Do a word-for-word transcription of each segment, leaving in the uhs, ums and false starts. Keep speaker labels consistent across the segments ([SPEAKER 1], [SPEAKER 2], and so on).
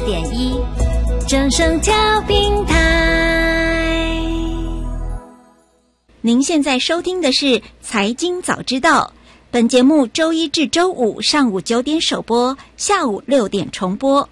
[SPEAKER 1] 点一，正声调频台。您现在收听的是《财经早知道》，本节目周一至周五上午九点首播，下午六点重播。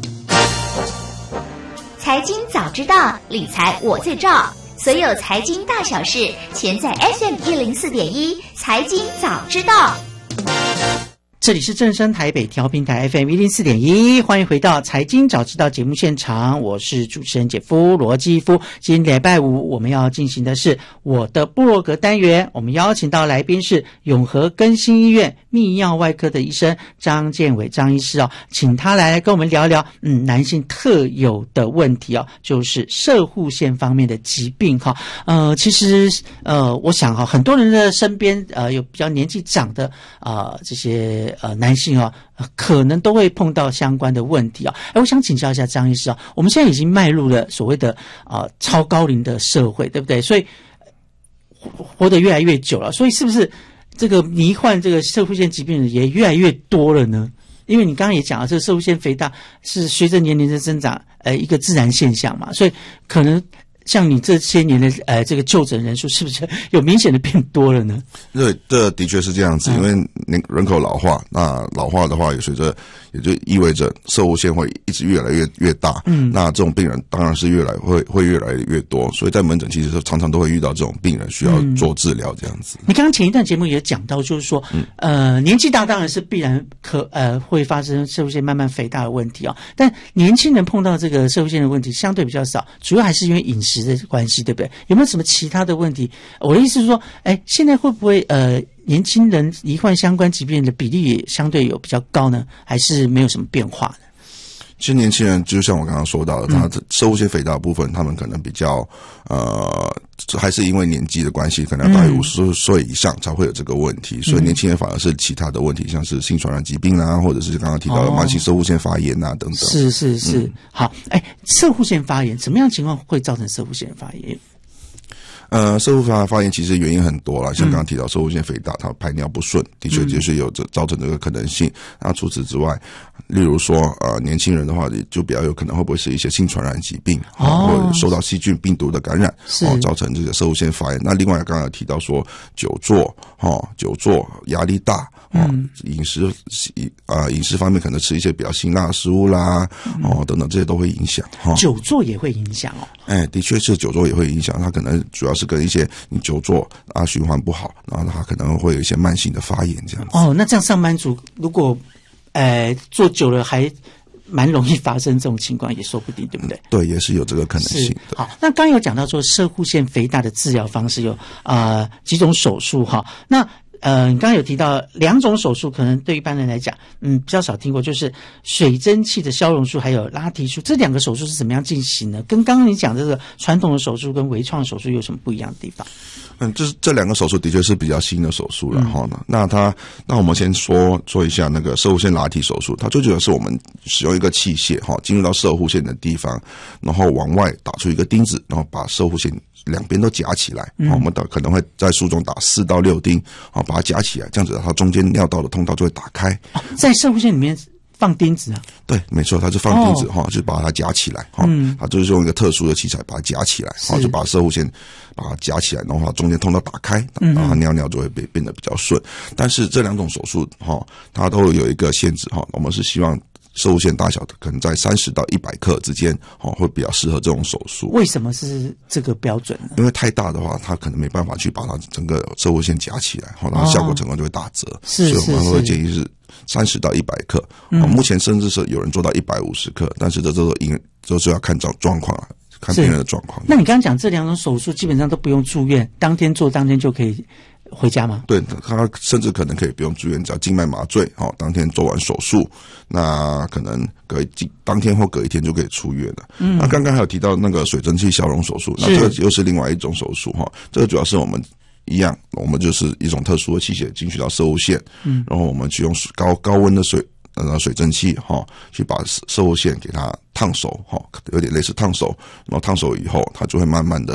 [SPEAKER 2] 财经早知道，理财我最照。所有财经大小事，全在 F M 一零四点一财经早知道。
[SPEAKER 3] 这里是正声台北调频台 F M 一零四点一，欢迎回到财经早知道节目现场，我是主持人姐夫罗基夫。今天礼拜五我们要进行的是我的部落格单元，我们邀请到来宾是永和更新医院泌尿外科的医生张建伟张医师哦，请他来跟我们聊聊嗯男性特有的问题哦，就是攝護腺方面的疾病哈。呃，其实呃，我想哈、哦，很多人的身边呃有比较年纪长的啊、呃、这些。呃，男性啊、哦，可能都会碰到相关的问题啊、哦。哎，我想请教一下张医师啊，我们现在已经迈入了所谓的啊、呃、超高龄的社会，对不对？所以活活得越来越久了，所以是不是这个罹患这个攝護腺疾病的人也越来越多了呢？因为你刚刚也讲了，这个攝護腺肥大是随着年龄的增长，呃，一个自然现象嘛，所以可能。像你这些年的呃这个就诊人数是不是有明显的变多了呢？
[SPEAKER 4] 对，这的确是这样子，因为人口老化，那老化的话也随着，也就意味着攝護腺会一直越来越越大，嗯，那这种病人当然是越来会会越来越多，所以在门诊其实常常都会遇到这种病人需要做治疗这样子。
[SPEAKER 3] 嗯、你刚刚前一段节目也讲到，就是说，嗯、呃，年纪大当然是必然可呃会发生攝護腺慢慢肥大的问题啊、哦，但年轻人碰到这个攝護腺的问题相对比较少，主要还是因为饮食的关系，对不对？有没有什么其他的问题？我的意思是说，哎，现在会不会呃年轻人罹患相关疾病的比例也相对有比较高呢？还是没有什么变化呢？
[SPEAKER 4] 其实年轻人就像我刚刚说到的，他攝護腺肥大的部分，他们可能比较呃，还是因为年纪的关系，可能大于五十岁以上才会有这个问题，嗯、所以年轻人反而是其他的问题，像是性传染疾病啊，或者是刚刚提到的慢性攝護腺发炎啊、哦、等等。
[SPEAKER 3] 是是是，嗯、好，哎，攝護腺发炎什么样的情况会造成攝護腺发炎？
[SPEAKER 4] 呃，攝護腺发炎其实原因很多啦，像刚刚提到攝護腺肥大，它排尿不顺，的确就是有这造成这个可能性。那除此之外，例如说呃年轻人的话，就比较有可能会不会是一些性传染疾病，哦，或者受到细菌病毒的感染，哦，造成这个攝護腺发炎。那另外刚刚提到说久坐，哦，久坐压力大。哦，饮食啊、呃，饮食方面可能吃一些比较辛辣的食物啦，哦，等等这些都会影响。哈、哦，
[SPEAKER 3] 久坐也会影响哦。
[SPEAKER 4] 哎，的确是久坐也会影响，它可能主要是跟一些你久坐啊循环不好，然后它可能会有一些慢性的发炎这样子。
[SPEAKER 3] 哦，那这样上班族如果呃坐久了还蛮容易发生这种情况，也说不定，对不对？
[SPEAKER 4] 嗯、对，也是有这个可能性的。
[SPEAKER 3] 好，那刚刚有讲到说攝護腺肥大的治疗方式有啊、呃、几种手术哈，那。呃，你刚刚有提到两种手术，可能对一般人来讲，嗯，比较少听过，就是水蒸气的消融术还有拉提术，这两个手术是怎么样进行呢？跟刚刚你讲这个传统的手术跟微创手术有什么不一样的地方？
[SPEAKER 4] 嗯，这这两个手术的确是比较新的手术了哈、嗯。那它，那我们先说说一下那个攝護腺拉提手术，它最主要是我们使用一个器械哈，进入到攝護腺的地方，然后往外打出一个钉子，然后把攝護腺两边都夹起来。嗯、我们打可能会在术中打四到六钉，啊，把它夹起来，这样子它中间尿道的通道就会打开。
[SPEAKER 3] 哦、在攝護腺里面放钉子啊？
[SPEAKER 4] 对，没错，它就放钉子哈、哦，就把它夹起来哈、嗯，它就是用一个特殊的器材把它夹起来，然后就把攝護腺把它夹起来，然后它中间通道打开，然后它尿尿就会变变得比较顺。但是这两种手术哈，它都有一个限制哈，我们是希望攝護腺大小的可能在三十到一百克之间，哦，会比较适合这种手术。
[SPEAKER 3] 为什么是这个标准呢？
[SPEAKER 4] 因为太大的话，它可能没办法去把它整个攝護腺夹起来，然后效果成功就会打折。哦、
[SPEAKER 3] 是是是，
[SPEAKER 4] 所以我们会建议是三十到一百克。嗯、目前甚至是有人做到一百五十克，但是这都因就是要看状状况啊，看病人的状况。
[SPEAKER 3] 那你刚刚讲这两种手术基本上都不用住院，当天做当天就可以回家吗？
[SPEAKER 4] 对，他甚至可能可以不用住院，只要静脉麻醉，哦，当天做完手术，那可能隔一当天或隔一天就可以出院了。嗯，那刚刚还有提到那个水蒸气消融手术，那这个又是另外一种手术哈。这个主要是我们一样，我们就是一种特殊的器械进去到攝護腺，嗯，然后我们去用高高温的水呃水蒸气哈、哦，去把攝護腺给它烫熟哈、哦，有点类似烫熟，然后烫熟以后，它就会慢慢的。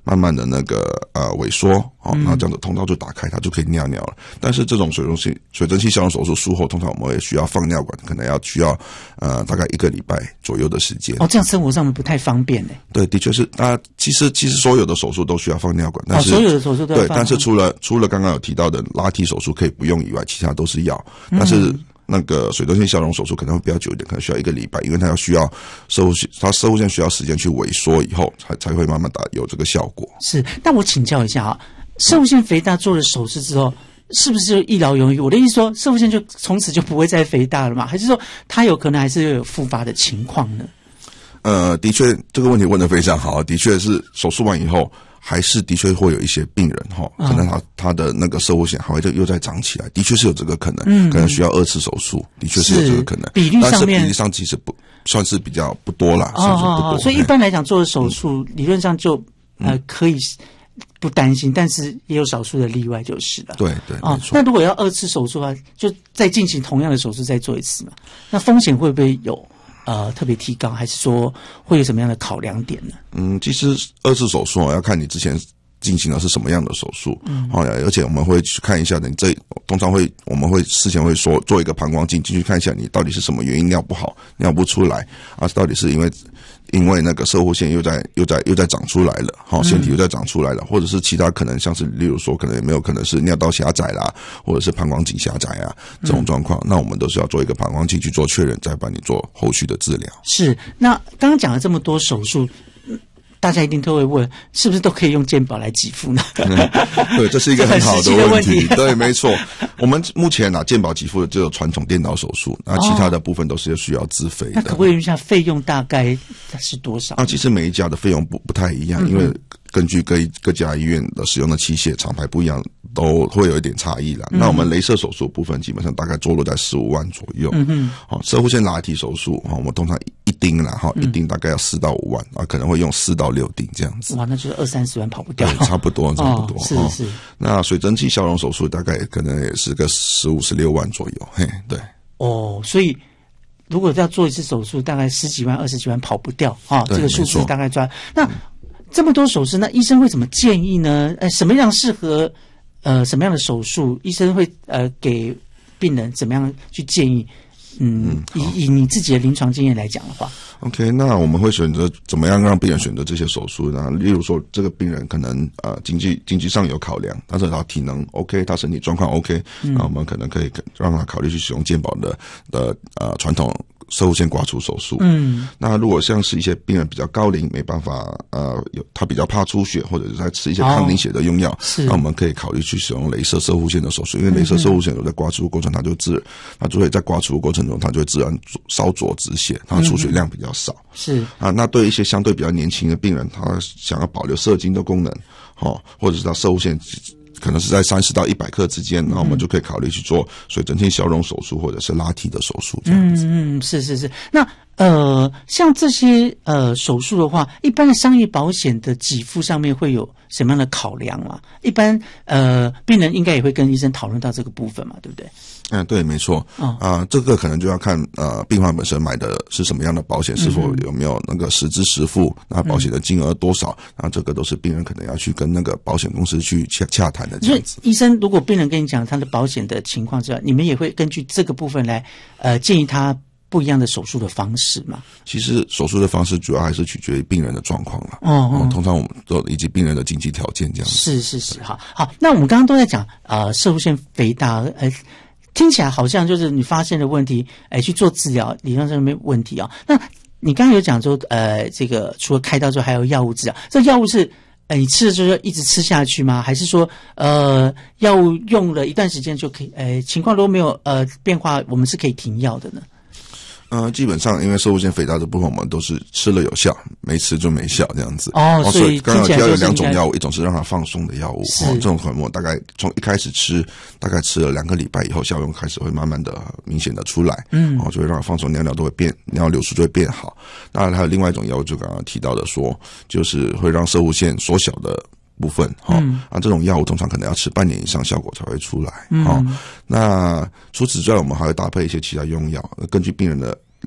[SPEAKER 4] 慢慢的那个呃萎缩，哦，那这样子通道就打开，它就可以尿尿了。但是这种水溶性水蒸气消融手术术后，通常我们也需要放尿管，可能要需要呃大概一个礼拜左右的时间。
[SPEAKER 3] 哦，这样生活上面不太方便呢。
[SPEAKER 4] 对，的确是。啊，其实其实所有的手术都需要放尿管，但是、
[SPEAKER 3] 哦、所有的手术都要放。
[SPEAKER 4] 对，但是除了除了刚刚有提到的拉提手术可以不用以外，其他都是要。但是那个水蒸气消融手术可能会比较久一点，可能需要一个礼拜，因为它要需要射护腺，它射护腺需要时间去萎缩以后，才才会慢慢的有这个效果。
[SPEAKER 3] 是，那我请教一下啊，射护腺肥大做了手术之后，是不是就一劳永逸？我的意思说，射护腺就从此就不会再肥大了吗？还是说它有可能还是有复发的情况呢？
[SPEAKER 4] 呃，的确，这个问题问得非常好，的确是手术完以后。还是的确会有一些病人哈，可能他他的那个射护腺还会又再长起来，的确是有这个可能，嗯、可能需要二次手术，的确是有这个可能。
[SPEAKER 3] 比例上面，
[SPEAKER 4] 但是比例上其实不算是比较不多啦，算是不多。
[SPEAKER 3] 所以一般来讲，做的手术、嗯、理论上就呃可以不担心，但是也有少数的例外就是了。
[SPEAKER 4] 对对，
[SPEAKER 3] 哦，那如果要二次手术的话，就再进行同样的手术再做一次嘛？那风险会不会有？呃，特别提高，还是说会有什么样的考量点呢？
[SPEAKER 4] 嗯，其实二次手术要看你之前进行的是什么样的手术，嗯，好、哦，而且我们会去看一下你这通常会我们会事前会说做一个膀胱镜进去看一下你到底是什么原因尿不好，尿不出来啊，到底是因为。因为那个射护腺又在又在又在长出来了，好、哦，腺体又在长出来了，或者是其他可能像是，例如说，可能有没有可能是尿道狭窄啦，或者是膀胱颈狭窄啊这种状况，嗯、那我们都是要做一个膀胱镜去做确认，再帮你做后续的治疗。
[SPEAKER 3] 是，那刚刚讲了这么多手术。大家一定都会问，是不是都可以用健保来给付呢？
[SPEAKER 4] 嗯、对，这是一个很好的问题。对，没错。我们目前拿、啊、健保给付的只有传统电脑手术，那其他的部分都是需要自费的。
[SPEAKER 3] 那可不可以问一下费用大概是多少？
[SPEAKER 4] 啊，其实每一家的费用不不太一样，嗯、因为根据各各家医院的使用的器械厂牌不一样，都会有一点差异啦。嗯、那我们雷射手术部分基本上大概坐落在十五万左右。嗯哼。好、哦，射护腺拉提手术啊，我们通常一钉啦，哈，一钉大概要四到五万啊，可能会用四到六钉这样子。
[SPEAKER 3] 哇，那就是二三十万跑不掉。
[SPEAKER 4] 对，差不多，差不多。
[SPEAKER 3] 哦、是是、哦。
[SPEAKER 4] 那水蒸气消融手术大概可能也是个十五十六万左右。嘿，对。
[SPEAKER 3] 哦，所以。如果要做一次手术，大概十几万、二十几万跑不掉啊、哦，这个数字大概抓。那、嗯、这么多手术，那医生会怎么建议呢？呃，什么样适合呃什么样的手术？医生会呃给病人怎么样去建议？嗯，嗯以以你自己的临床经验来讲的话
[SPEAKER 4] ，OK， 那我们会选择怎么样让病人选择这些手术呢？例如说，这个病人可能呃经济经济上有考量，但是他体能 OK， 他身体状况 OK，、嗯、那我们可能可以让他考虑去使用健保的的呃传统射护腺刮除手术。嗯，那如果像是一些病人比较高龄，没办法呃有他比较怕出血，或者是在吃一些抗凝血的用药，哦、那我们可以考虑去使用雷射射护腺的手术，因为雷射射护腺有在刮除过程，它就自它就会在刮除过程中，它就会自然烧灼止血，它出血量比较少。
[SPEAKER 3] 是
[SPEAKER 4] 啊，那对一些相对比较年轻的病人，他想要保留射精的功能，哦，或者是他射护腺可能是在三十到一百克之间，那我们就可以考虑去做水蒸气消融手术或者是拉提的手术这样子。
[SPEAKER 3] 嗯嗯，是是是。那呃，像这些呃手术的话，一般的商业保险的给付上面会有什么样的考量嘛？一般呃，病人应该也会跟医生讨论到这个部分嘛，对不对？
[SPEAKER 4] 嗯，对，没错。啊、哦呃，这个可能就要看呃病患本身买的是什么样的保险，是否有没有那个实支实付，那保险的金额多少，那、嗯、这个都是病人可能要去跟那个保险公司去洽洽谈的这样子。
[SPEAKER 3] 医生如果病人跟你讲他的保险的情况之外，你们也会根据这个部分来呃建议他不一样的手术的方式嘛？
[SPEAKER 4] 其实手术的方式主要还是取决于病人的状况了。
[SPEAKER 3] 哦哦、
[SPEAKER 4] 嗯，通常我们都以及病人的经济条件这样子。
[SPEAKER 3] 是是是，好好。那我们刚刚都在讲呃射护腺肥大，呃。听起来好像就是你发现的问题，哎，去做治疗，理论上没问题啊、哦。那你刚刚有讲说，呃，这个除了开刀之后还有药物治疗，这药物是呃你吃了之后一直吃下去吗？还是说，呃，药物用了一段时间就可以，呃，情况如果没有呃变化，我们是可以停药的呢？
[SPEAKER 4] 呃，基本上因为射护腺肥大的部分，我们都是吃了有效，没吃就没效这样子。
[SPEAKER 3] 哦，哦所以
[SPEAKER 4] 刚刚提到有两种药物，一种是让它放松的药物，哦，这种可能我大概从一开始吃，大概吃了两个礼拜以后，效用开始会慢慢的明显的出来，嗯，哦，就会让它放松，尿尿都会变，尿流速就会变好。那还有另外一种药物，就刚刚提到的说，就是会让射护腺缩小的部分，哈、哦嗯、啊，这种药物通常可能要吃半年以上，效果才会出来。嗯，哦，那除此之外，我们还会搭配一些其他用药，根据病人的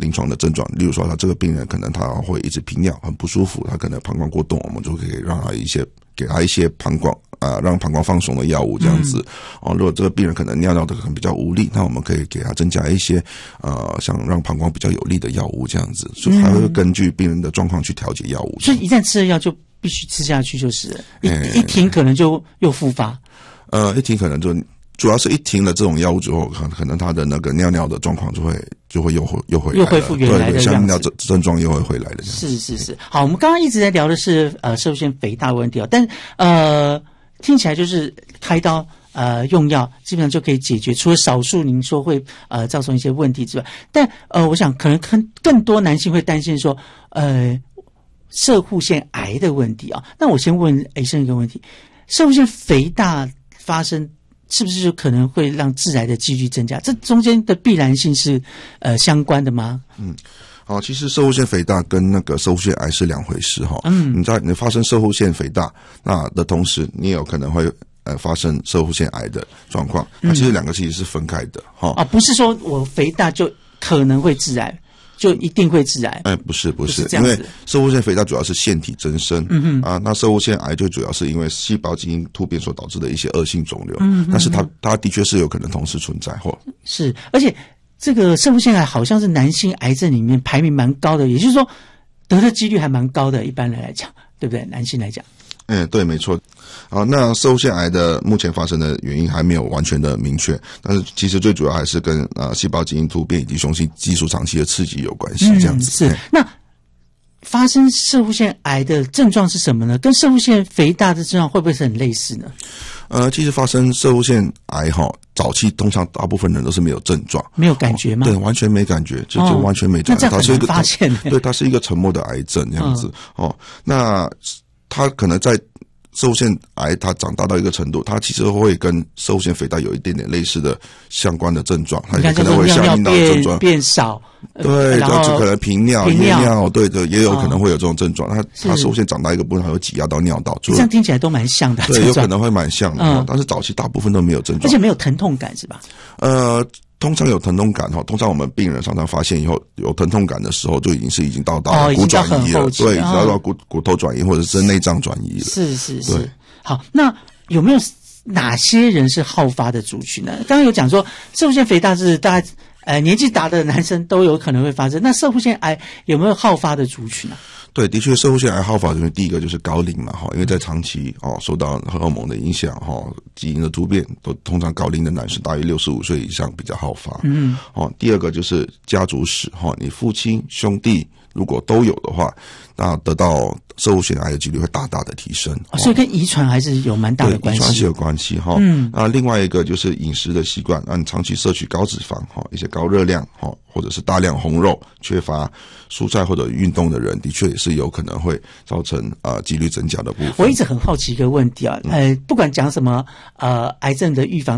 [SPEAKER 4] 临床的症状，例如说他这个病人可能他会一直频尿，很不舒服，他可能膀胱过动，我们就可以让他一些给他一些膀胱啊、呃、让膀胱放松的药物这样子、嗯、哦。如果这个病人可能尿尿的可能比较无力，那我们可以给他增加一些呃像让膀胱比较有力的药物这样子，所以还会根据病人的状况去调节药物、嗯。
[SPEAKER 3] 所以一旦吃了药就必须吃下去，就是了一、欸、一停可能就又复发。呃，
[SPEAKER 4] 一停可能就。主要是一停了这种药物之后，可可能他的那个尿尿的状况就会就会又会又回来了，
[SPEAKER 3] 又恢复原来的样子，
[SPEAKER 4] 像尿症症状又会回来的。
[SPEAKER 3] 是是是。好，我们刚刚一直在聊的是呃射物腺肥大问题哦，但呃听起来就是开刀呃用药基本上就可以解决，除了少数您说会呃造成一些问题之外，但呃我想可能更更多男性会担心说呃射物腺癌的问题啊。那我先问医生一个问题：射物腺肥大发生是不是就可能会让致癌的几率增加？这中间的必然性是呃相关的吗？
[SPEAKER 4] 嗯，好，其实射物腺肥大跟那个射物腺癌是两回事哈。嗯，你在你发生射物腺肥大那的同时，你也有可能会呃发生射物腺癌的状况。那其实两个其实是分开的哈。啊，
[SPEAKER 3] 不是说我肥大就可能会致癌。就一定会致癌？
[SPEAKER 4] 哎，不是不是，因为射物腺肥大主要是腺体增生，嗯哼啊，那射物腺癌就主要是因为细胞基因突变所导致的一些恶性肿瘤，嗯，但是它它的确是有可能同时存在，或
[SPEAKER 3] 是，而且这个射物腺癌好像是男性癌症里面排名蛮高的，也就是说得的几率还蛮高的，一般人来讲，对不对？男性来讲。
[SPEAKER 4] 嗯，对，没错。好，那射物腺癌的目前发生的原因还没有完全的明确，但是其实最主要还是跟呃细胞基因突变以及雄性激素长期的刺激有关系，这样子。
[SPEAKER 3] 嗯、是。那发生射物腺癌的症状是什么呢？跟射物腺肥大的症状会不会是很类似呢？
[SPEAKER 4] 呃，其实发生射物腺癌哈，早期通常大部分人都是没有症状，
[SPEAKER 3] 没有感觉吗？
[SPEAKER 4] 哦、对，完全没感觉，就就完全没症状。
[SPEAKER 3] 哦、那这样很难发现。
[SPEAKER 4] 对，它是一个沉默的癌症这样子、嗯、哦。那它可能在射物腺癌它长大到一个程度，它其实会跟射物腺肥大有一点点类似的相关的症状，它可能会相应到症状
[SPEAKER 3] 变少，
[SPEAKER 4] 对，然后就可能频尿、夜尿，对的，也有可能会有这种症状。它它射物腺长大一个部分，它会挤压到尿道，
[SPEAKER 3] 这样听起来都蛮像的，
[SPEAKER 4] 对，有可能会蛮像的、嗯，但是早期大部分都没有症状，
[SPEAKER 3] 而且没有疼痛感是吧？
[SPEAKER 4] 呃。通常有疼痛感哈，通常我们病人常常发现以后有疼痛感的时候，就已经是已经到到骨转移了，哦、对，已经到到骨骨头转移或者是内脏转移了。
[SPEAKER 3] 是是是。好，那有没有哪些人是好发的族群呢？刚刚有讲说，射物腺肥大是大概呃年纪大的男生都有可能会发生，那射物腺癌有没有好发的族群呢、啊？
[SPEAKER 4] 对，的确，射物腺癌好发，因为第一个就是高龄嘛，哈，因为在长期哦受到荷尔蒙的影响，哈，基因的突变，都通常高龄的男生大约六十五岁以上比较好发，嗯，哦，第二个就是家族史，哈，你父亲兄弟如果都有的话，那得到射物腺癌的几率会大大的提升，
[SPEAKER 3] 哦、所以跟遗传还是有蛮大的关系，
[SPEAKER 4] 遗传是有关系哈。嗯，那另外一个就是饮食的习惯，那你长期摄取高脂肪哈，一些高热量哈，或者是大量红肉，缺乏蔬菜或者运动的人，的确也是有可能会造成呃几率增加的部分。
[SPEAKER 3] 我一直很好奇一个问题啊，呃，不管讲什么呃癌症的预防。